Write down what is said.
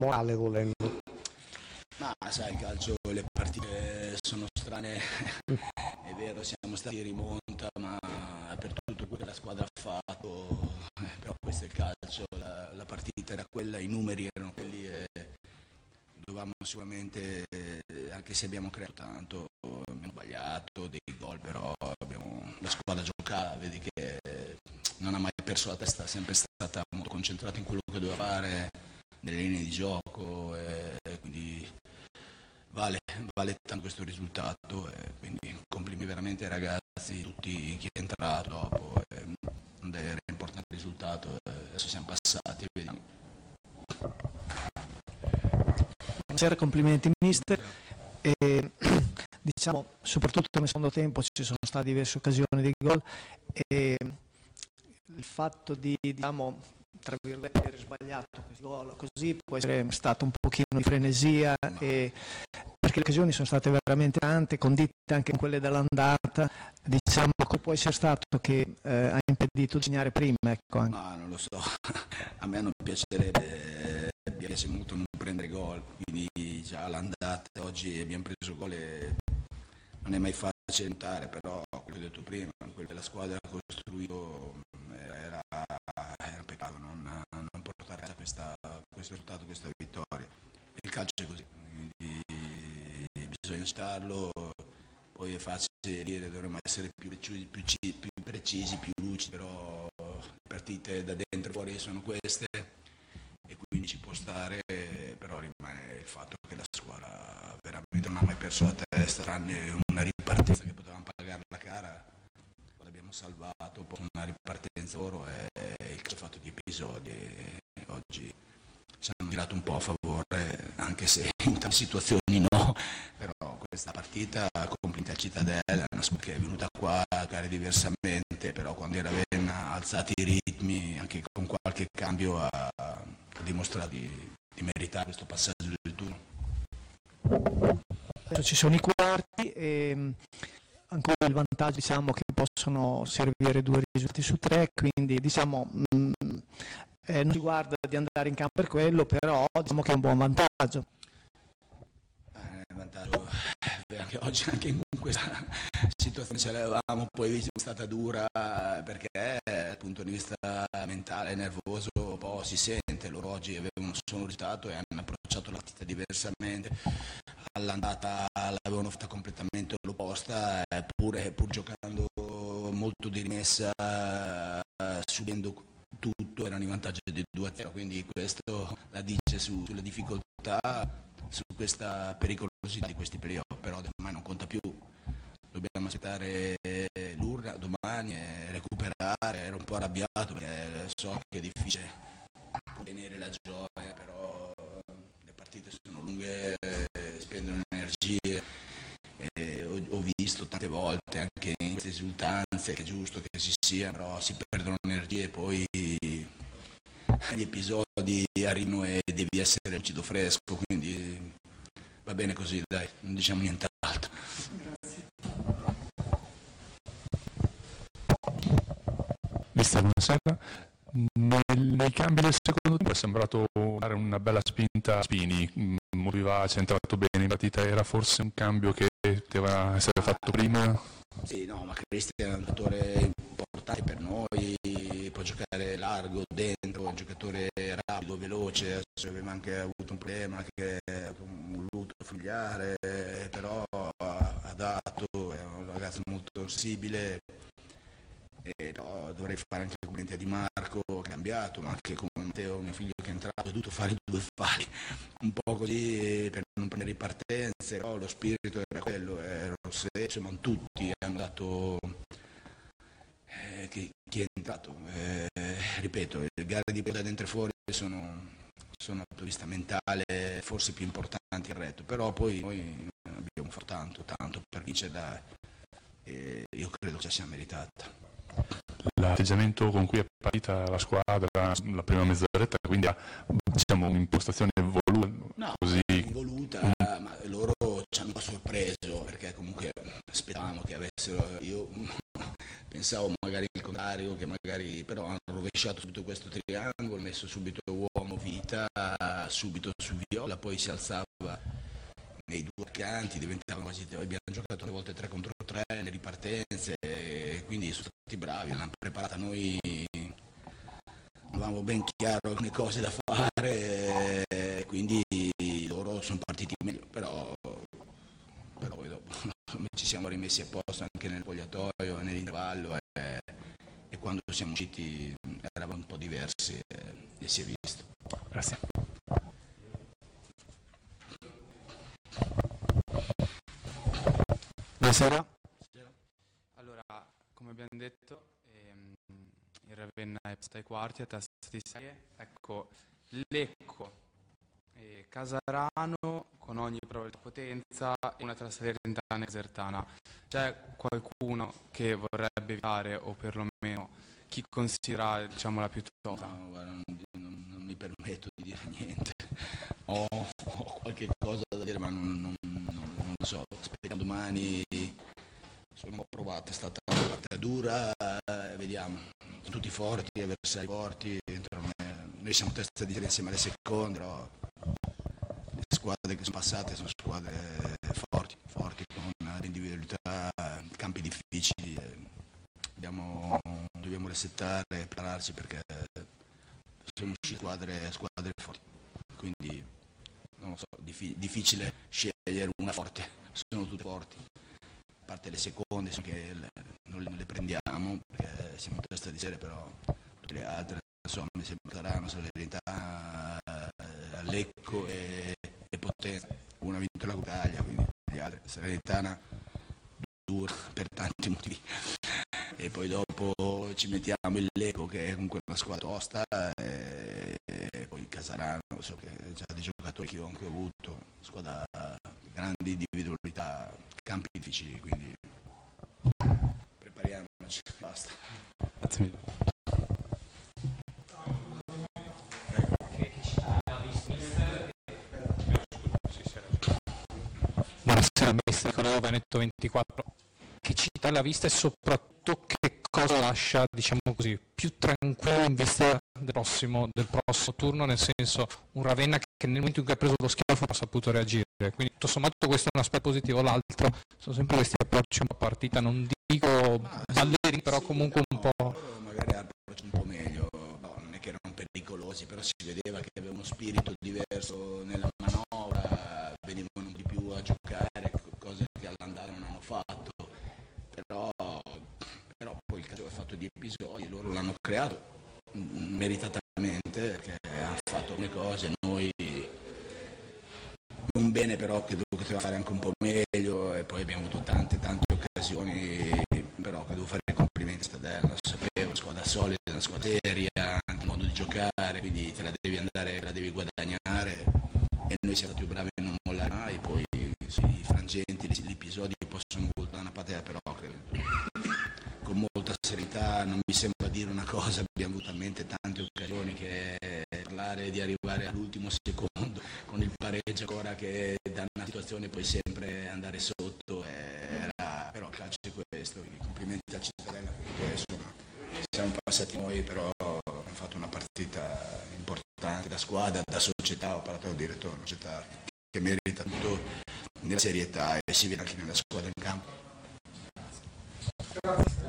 morale volendo. Ma sai, il calcio, le partite sono strane, è vero, siamo stati in rimonta, ma per tutto quello che la squadra ha fatto, però questo è il calcio, la partita era quella, i numeri erano quelli e dovevamo sicuramente, anche se abbiamo creato tanto, abbiamo sbagliato dei gol, però la squadra giocava, vedi che non ha mai perso la testa, è sempre stata molto concentrata in quello che doveva fare, nelle linee di gioco, e quindi vale tanto questo risultato, e quindi complimenti veramente ai ragazzi, tutti chi è entrato dopo, era importante il risultato, adesso siamo passati, vediamo. Buonasera, complimenti mister. Diciamo, soprattutto nel secondo tempo ci sono state diverse occasioni di gol e il fatto di, diciamo, tra virgolette, aver sbagliato questo gol così può essere stato un pochino di frenesia, perché le occasioni sono state veramente tante, condite anche in quelle dell'andata. Diciamo, può essere stato che ha impedito di segnare prima, ecco, anche. Ma non lo so, a me non piacerebbe, piace molto non prendere gol, quindi già l'andata oggi abbiamo preso gol e non è mai facile notare, però quello che ho detto prima, quello che la squadra ha costruito era un peccato non portare a questo risultato, questa vittoria. Il calcio è così, quindi bisogna starlo, poi è facile dire dovremmo essere più precisi, più lucidi, però le partite da dentro e fuori sono queste e quindi ci può stare, però rimane il fatto che la squadra veramente non ha mai perso la testa, tranne una ripartenza che potevamo pagare la cara, quando abbiamo salvato, poi una ripartenza loro e il che ha fatto di episodi oggi ci hanno tirato un po' a favore, anche se in tante situazioni no, però questa partita complimenti a Cittadella, una squadra che è venuta qua a giocare diversamente, però quando era Ravenna ha alzato i ritmi, anche con qualche cambio ha dimostrato di meritare questo passaggio del turno. Adesso ci sono i quarti e ancora il vantaggio, diciamo, che possono servire 2 risultati su 3, quindi diciamo non si guarda di andare in campo per quello, però diciamo che è un buon vantaggio. Il vantaggio anche oggi, anche in questa situazione ce l'avevamo, poi è stata dura perché dal punto di vista mentale, nervoso, un po' si sente, loro oggi avevano solo un risultato e hanno approcciato la partita diversamente, all'andata l'avevano fatta completamente l'opposta, pur giocando molto di rimessa, subendo tutto, erano in vantaggio di 2-0, quindi questo la dice sulle difficoltà, su questa pericolosità di questi playoff, però ormai non conta più, dobbiamo aspettare l'urna domani e recuperare. Ero un po' arrabbiato perché so che è difficile tenere la gioia, però le partite sono lunghe, spendono energie, e ho visto tante volte anche in queste esultanze che è giusto che ci sia, però si perdono energie e poi gli episodi arrivano e devi essere lucido, fresco, quindi va bene così, dai, non diciamo nient'altro. Grazie. Mister, buonasera. Nei cambi del secondo tempo è sembrato dare una bella spinta a Spini, molto vivace, è entrato bene in partita, era forse un cambio che poteva essere fatto prima? Sì, no, ma Cristian è un giocatore importante per noi, può giocare largo, dentro, è un giocatore rapido, veloce, aveva anche avuto un problema che ha voluto figliare, però ha dato, è un ragazzo molto sensibile, no, dovrei fare anche complimenti a Di Marco che è cambiato, ma anche con Matteo, mio figlio, che è entrato, ho dovuto fare 2 falli, un po' così per non prendere ripartenze, però lo spirito era quello, insomma tutti hanno dato chi è entrato, ripeto, le gare di da dentro e fuori sono dal punto di vista mentale forse più importanti del resto, però poi noi abbiamo fatto tanto per vincere, io credo che sia meritata. L'atteggiamento con cui è partita la squadra la prima mezz'oretta, quindi ha, diciamo, un'impostazione voluta, no, così voluta, ma loro ci hanno sorpreso perché comunque aspettavamo che avessero, io pensavo magari il contrario, che magari però hanno rovesciato subito questo triangolo, messo subito uomo, Vito, partita subito su Viola, poi si alzava nei due canti, diventavano quasi, abbiamo giocato alle volte 3 contro 3 nelle ripartenze, quindi sono stati bravi, l'hanno preparata noi, avevamo ben chiaro le cose da fare, quindi loro sono partiti meglio, però poi dopo ci siamo rimessi a posto anche nel spogliatoio e nell'intervallo e quando siamo usciti eravamo un po' diversi e si è visto. Grazie. Buonasera. Allora, come abbiamo detto, il Ravenna è passato ai quarti a testa di serie. Ecco, Lecco e Casarano con ogni prova di potenza e una tra Salernitana e Casertana. C'è qualcuno che vorrebbe evitare o perlomeno chi considera, diciamo, la più tosta? No, guarda, non mi permetto di dire niente. Ho qualche cosa da dire, ma non lo so. Aspettiamo domani. Sono provato, è stata una partita dura, vediamo. Sono tutti forti, avversari forti. Noi siamo testa di serie insieme alle seconde, però le squadre che sono passate sono squadre forti, con individualità, campi difficili. Dobbiamo resettare, prepararci perché sono uscite squadre forti, quindi non lo so, difficile scegliere una forte, sono tutte forti, a parte le seconde che non le prendiamo perché siamo in testa di serie, però tutte le altre insomma mi sembra saranno Salernitana, Lecco e Potenza, una ha vinto la Italia, quindi gli altri Salernitana dura per tanti motivi. E poi dopo ci mettiamo il Lecco che è comunque una squadra tosta e poi Casarano, so che già dei giocatori che ho anche avuto, squadra grandi individualità, campi difficili, quindi prepariamoci, basta. Grazie mille. Buonasera, mister Nicolò, Veneto 24. Che città l'ha vista e soprattutto che cosa lascia, diciamo così, più tranquillo in vista del prossimo turno, nel senso un Ravenna che nel momento in cui ha preso lo schiaffo ha saputo reagire, quindi tutto sommato questo è un aspetto positivo, l'altro sono sempre questi approcci un po' a partita, non dico balleri, però comunque un po'... Magari approccio un po' meglio, no, non è che erano pericolosi, però si vedeva che aveva uno spirito diverso nella manovra, venivano di più a giocare, cose che all'andata non hanno fatto. Però poi il calcio ha fatto di episodi, loro l'hanno creato meritatamente perché hanno fatto le cose, noi non bene, però che poteva fare anche un po' meglio e poi abbiamo avuto tante occasioni, però che devo fare i complimenti a Stadella, lo sapevo, una squadra solida, una squadra seria, anche il modo di giocare, quindi te la devi guadagnare e noi siamo stati bravi a non mollare mai, poi i frangenti, gli episodi possono voltare da una parte, però con molta serietà, non mi sembra dire una cosa, abbiamo avuto talmente tante occasioni che parlare di arrivare all'ultimo secondo con il pareggio ancora che da una situazione puoi sempre andare sotto, però il calcio è questo, i complimenti al Cittadella per questo, siamo passati noi, però abbiamo fatto una partita importante da squadra, da società, ho parlato del direttore, una società che merita tutto nella serietà e si vede anche nella squadra in campo.